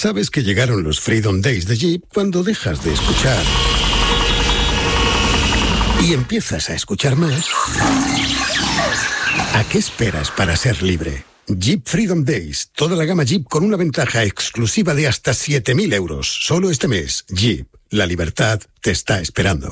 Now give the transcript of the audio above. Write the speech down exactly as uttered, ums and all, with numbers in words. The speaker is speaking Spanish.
Sabes que llegaron los Freedom Days de Jeep cuando dejas de escuchar y empiezas a escuchar más. ¿A qué esperas para ser libre? Jeep Freedom Days. Toda la gama Jeep con una ventaja exclusiva de hasta siete mil euros. Solo este mes. Jeep. La libertad te está esperando.